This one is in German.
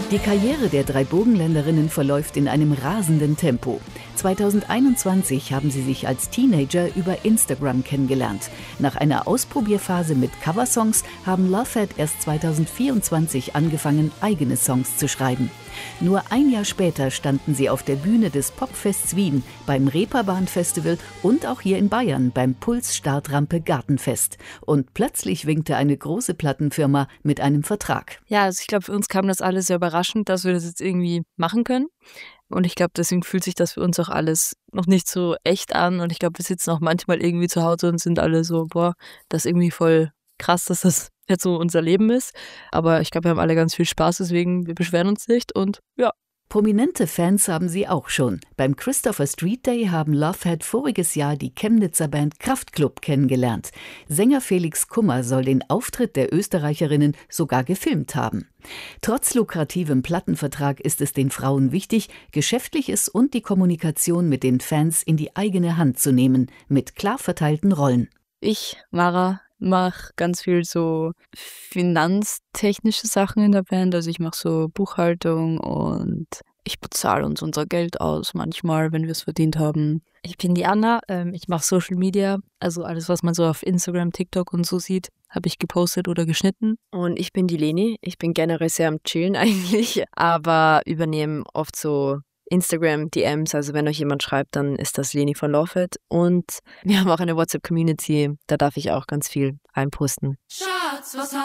Die Karriere der drei Burgenländerinnen verläuft in einem rasenden Tempo. 2021 haben sie sich als Teenager über Instagram kennengelernt. Nach einer Ausprobierphase mit Coversongs haben Lovehead erst 2024 angefangen, eigene Songs zu schreiben. Nur ein Jahr später standen sie auf der Bühne des Popfests Wien, beim Reeperbahn-Festival und auch hier in Bayern beim Puls-Startrampe Gartenfest. Und plötzlich winkte eine große Plattenfirma mit einem Vertrag. Ja, also ich glaube, für uns kam das alles sehr überraschend, dass wir das jetzt irgendwie machen können. Und ich glaube, deswegen fühlt sich das für uns auch alles noch nicht so echt an. Und ich glaube, wir sitzen auch manchmal irgendwie zu Hause und sind alle so, boah, das ist irgendwie voll krass, dass das jetzt so unser Leben ist. Aber ich glaube, wir haben alle ganz viel Spaß, deswegen wir beschweren uns nicht und ja. Prominente Fans haben sie auch schon. Beim Christopher Street Day haben Lovehead voriges Jahr die Chemnitzer Band Kraftklub kennengelernt. Sänger Felix Kummer soll den Auftritt der Österreicherinnen sogar gefilmt haben. Trotz lukrativem Plattenvertrag ist es den Frauen wichtig, Geschäftliches und die Kommunikation mit den Fans in die eigene Hand zu nehmen, mit klar verteilten Rollen. Ich, Mara, mache ganz viel so finanztechnische Sachen in der Band. Also ich mache so Buchhaltung und ich bezahle uns unser Geld aus manchmal, wenn wir es verdient haben. Ich bin die Anna, ich mache Social Media, also alles, was man so auf Instagram, TikTok und so sieht, habe ich gepostet oder geschnitten. Und ich bin die Leni, ich bin generell sehr am Chillen eigentlich, aber übernehme oft so Instagram-DMs, also wenn euch jemand schreibt, dann ist das Leni von Lovehead. Und wir haben auch eine WhatsApp-Community, da darf ich auch ganz viel reinposten. Schatz, was